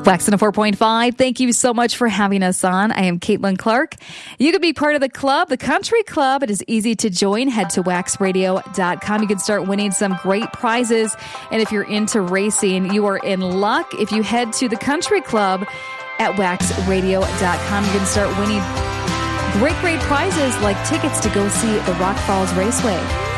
Wax 104.5, thank you so much for having us on. I am Caitlin Clark. You can be part of the club, the Country Club. It is easy to join. Head to waxradio.com. You can start winning some great prizes. And if you're into racing, you are in luck. If you head to the Country Club at waxradio.com, you can start winning great prizes like tickets to go see the Rock Falls Raceway.